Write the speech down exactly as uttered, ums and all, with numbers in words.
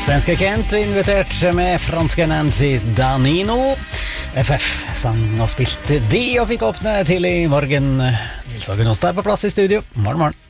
Svenske Kent invitert med franske Nancy Danino. F F sang og spilte de og fikk åpne til i morgen. Nils Ågen Åstad er på plass i studio. Morgen, morgen.